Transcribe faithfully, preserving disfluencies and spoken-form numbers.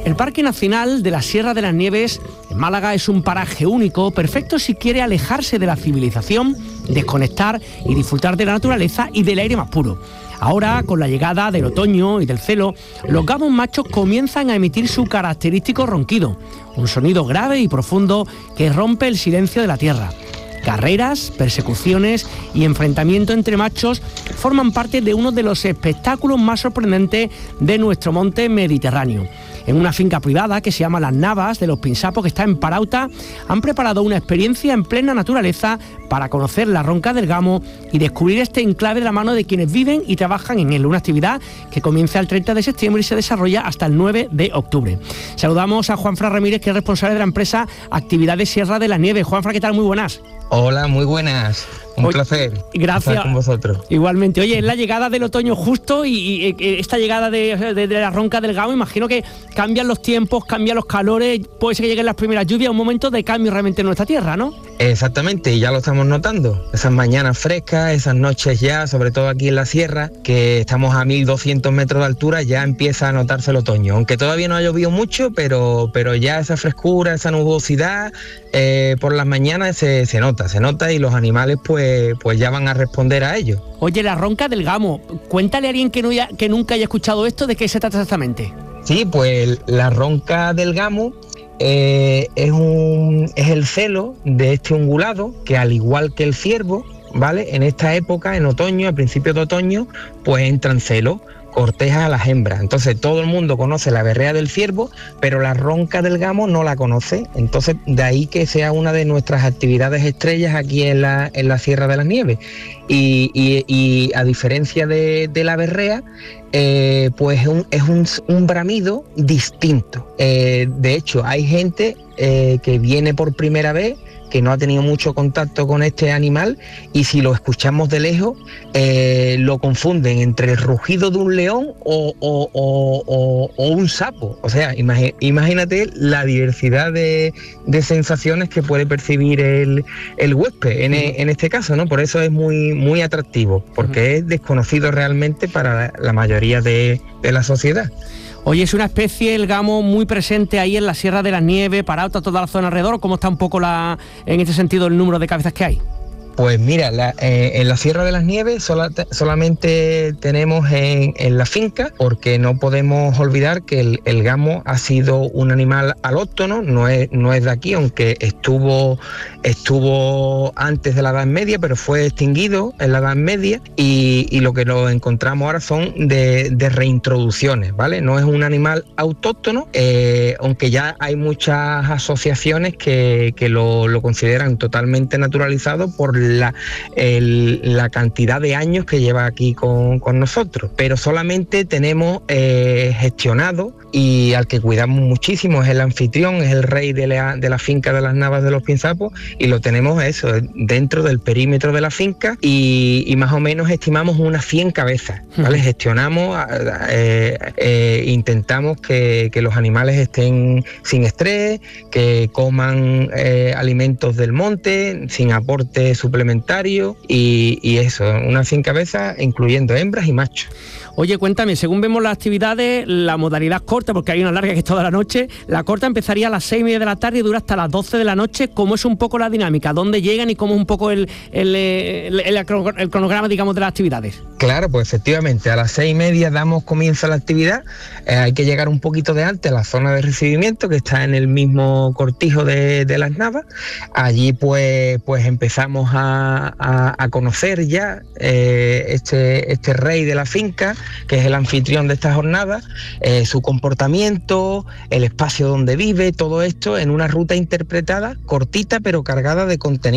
El Parque Nacional de la Sierra de las Nieves en Málaga es un paraje único, perfecto si quiere alejarse de la civilización, desconectar y disfrutar de la naturaleza y del aire más puro. Ahora, con la llegada del otoño y del celo, los gamos machos comienzan a emitir su característico ronquido, un sonido grave y profundo que rompe el silencio de la tierra. Carreras, persecuciones y enfrentamientos entre machos forman parte de uno de los espectáculos más sorprendentes de nuestro monte mediterráneo. En una finca privada que se llama Las Navas de los Pinsapos, que está en Parauta, han preparado una experiencia en plena naturaleza para conocer la ronca del gamo y descubrir este enclave de la mano de quienes viven y trabajan en él. Una actividad que comienza el treinta de septiembre y se desarrolla hasta el nueve de octubre. Saludamos a Juanfran Ramírez, que es responsable de la empresa Actividades Sierra de las Nieves. Juanfran, ¿qué tal? Muy buenas. Hola, muy buenas. Un Oye, placer. Gracias. Estar con vosotros. Igualmente. Oye, es la llegada del otoño justo y, y, y esta llegada de, de, de la ronca del gamo, imagino que cambian los tiempos, cambian los calores, puede ser que lleguen las primeras lluvias, un momento de cambio realmente en nuestra tierra, ¿no? Exactamente, y ya lo estamos notando. Esas mañanas frescas, esas noches ya, sobre todo aquí en la sierra, que estamos a mil doscientos metros de altura, ya empieza a notarse el otoño. Aunque todavía no ha llovido mucho, pero, pero ya esa frescura, esa nubosidad, eh, por las mañanas se, se nota, se nota y los animales pues, pues ya van a responder a ello. Oye, la ronca del gamo, cuéntale a alguien que, no haya, que nunca haya escuchado esto, ¿de qué se trata exactamente? Sí, pues la ronca del gamo eh, es, un, es el celo de este ungulado que, al igual que el ciervo, ¿vale?, en esta época, en otoño, a principios de otoño, pues entra en celo, corteja a las hembras. Entonces todo el mundo conoce la berrea del ciervo, pero la ronca del gamo no la conoce. Entonces de ahí que sea una de nuestras actividades estrellas aquí en la, en la Sierra de las Nieves. Y, y, y a diferencia de, de la berrea, eh, pues es, un, es un, un bramido distinto. Eh, de hecho, hay gente eh, que viene por primera vez, que no ha tenido mucho contacto con este animal, y si lo escuchamos de lejos, eh, lo confunden entre el rugido de un león o, o, o, o, o un sapo. O sea, imagi- imagínate la diversidad de, de sensaciones que puede percibir el, el huésped en, uh-huh. en este caso, ¿no? Por eso es muy, muy atractivo, porque uh-huh. es desconocido realmente para la, la mayoría de, de la sociedad. Oye, es una especie, el gamo, muy presente ahí en la Sierra de las Nieves, Parauta, toda la zona alrededor. ¿Cómo está un poco la, en este sentido el número de cabezas que hay? Pues mira, la, eh, en la Sierra de las Nieves sola, solamente tenemos en, en la finca, porque no podemos olvidar que el, el gamo ha sido un animal alóctono, no es, no es de aquí, aunque estuvo, estuvo antes de la Edad Media, pero fue extinguido en la Edad Media, y, y lo que nos encontramos ahora son de, de reintroducciones, ¿vale? No es un animal autóctono, eh, aunque ya hay muchas asociaciones que, que lo, lo consideran totalmente naturalizado por La, el, la cantidad de años que lleva aquí con, con nosotros, pero solamente tenemos eh, gestionado, y al que cuidamos muchísimo, es el anfitrión, es el rey de la, de la finca de las Navas de los Pinsapos, y lo tenemos eso dentro del perímetro de la finca, y, y más o menos estimamos unas cien cabezas, ¿vale? Gestionamos, eh, eh, intentamos que, que los animales estén sin estrés, que coman eh, alimentos del monte, sin aporte suplementario, y, y eso, unas cien cabezas, incluyendo hembras y machos. Oye, cuéntame, según vemos las actividades, la modalidad corta, porque hay una larga que es toda la noche, la corta empezaría a las seis y media de la tarde y dura hasta las doce de la noche. ¿Cómo es un poco la dinámica? ¿Dónde llegan y cómo es un poco el, el, el, el, el cronograma, digamos, de las actividades? Claro, pues efectivamente, a las seis y media damos comienzo a la actividad. Eh, hay que llegar un poquito de antes a la zona de recibimiento, que está en el mismo cortijo de, de las Navas. Allí pues, pues empezamos a, a, a conocer ya eh, este, este rey de la finca, que es el anfitrión de esta jornada, eh, su comportamiento, el espacio donde vive, todo esto en una ruta interpretada cortita pero cargada de contenido.